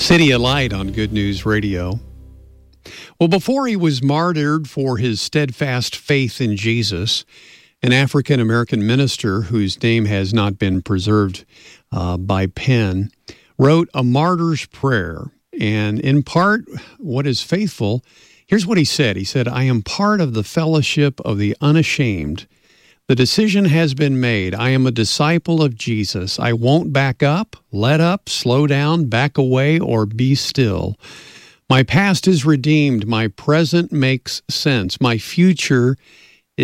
City of Light on Good News Radio. Well, before he was martyred for his steadfast faith in Jesus, an African-American minister whose name has not been preserved by pen wrote a martyr's prayer. And in part, what is faithful, here's what he said. He said, "I am part of the fellowship of the unashamed. The decision has been made. I am a disciple of Jesus. I won't back up, let up, slow down, back away, or be still. My past is redeemed. My present makes sense. My future